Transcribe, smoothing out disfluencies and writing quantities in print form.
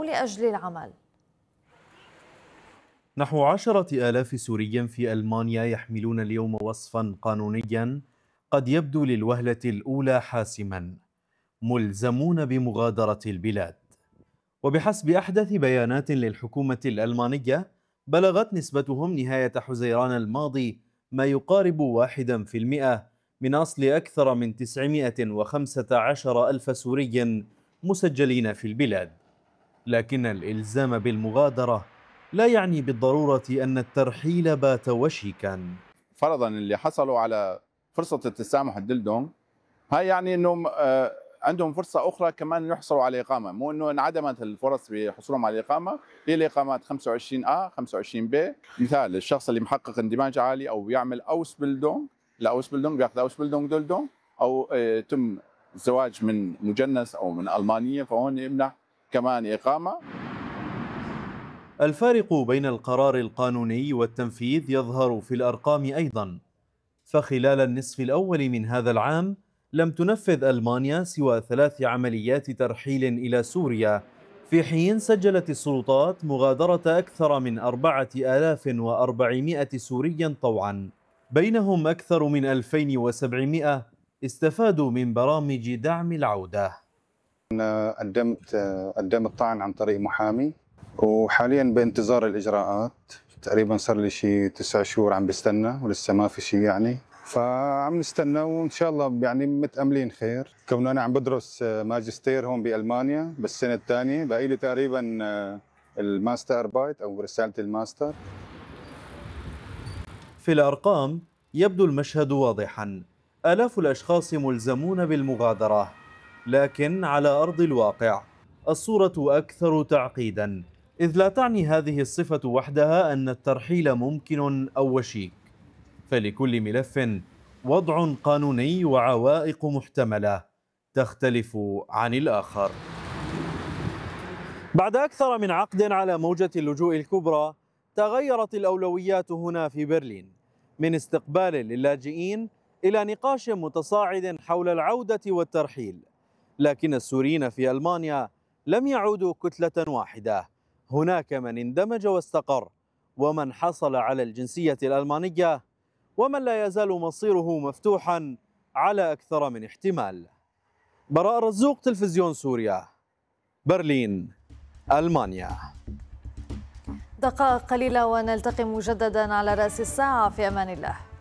أو لأجل العمل. نحو 10,000 سوري في ألمانيا يحملون اليوم وصفا قانونيا قد يبدو للوهلة الأولى حاسما: ملزمون بمغادرة البلاد. وبحسب أحدث بيانات للحكومة الألمانية، بلغت نسبتهم نهاية حزيران الماضي ما يقارب 1% من أصل أكثر من 915 ألف سوري مسجلين في البلاد. لكن الإلزام بالمغادرة لا يعني بالضرورة أن الترحيل بات وشيكا. فرضا اللي حصلوا على فرصة التسامح الدلدون، هاي يعني انهم عندهم فرصة أخرى كمان يحصلوا على إقامة، مو إنه انعدمت الفرص بحصولهم على الإقامة. هي الإقامات 25A 25B. مثال الشخص اللي محقق اندماج عالي أو بيعمل أوسبيلدونغ، لا أوسبيلدونغ بياخذ أوسبيلدونغ دلدون، أو تم الزواج من مجنس أو من ألمانية، فهون يمنح كمان إقامة. الفارق بين القرار القانوني والتنفيذ يظهر في الأرقام أيضا، فخلال النصف الأول من هذا العام لم تنفذ ألمانيا سوى 3 عمليات ترحيل إلى سوريا، في حين سجلت السلطات مغادرة أكثر من 4400 سوريا طوعا، بينهم أكثر من 2700 استفادوا من برامج دعم العودة. أنا قدمت طعن عن طريق محامي، وحاليا بانتظار الإجراءات. تقريبا صار لي شيء 9 شهور عم بستنى ولسه ما في شيء يعني، فعم نستنى وإن شاء الله يعني متأملين خير. كون أنا عم بدرس ماجستير هون بألمانيا بالسنة الثانية، بقي لي تقريبا الماستر بايت أو رسالة الماستر. في الأرقام يبدو المشهد واضحا: آلاف الأشخاص ملزمون بالمغادرة، لكن على أرض الواقع الصورة أكثر تعقيدا، إذ لا تعني هذه الصفة وحدها أن الترحيل ممكن أو وشيك، فلكل ملف وضع قانوني وعوائق محتملة تختلف عن الآخر. بعد أكثر من عقد على موجة اللجوء الكبرى، تغيرت الأولويات هنا في برلين، من استقبال للاجئين إلى نقاش متصاعد حول العودة والترحيل. لكن السوريين في ألمانيا لم يعودوا كتلة واحدة، هناك من اندمج واستقر، ومن حصل على الجنسية الألمانية، ومن لا يزال مصيره مفتوحا على أكثر من احتمال. براء الرزوق، تلفزيون سوريا، برلين، ألمانيا. دقائق قليلة ونلتقي مجددا على رأس الساعة. في أمان الله.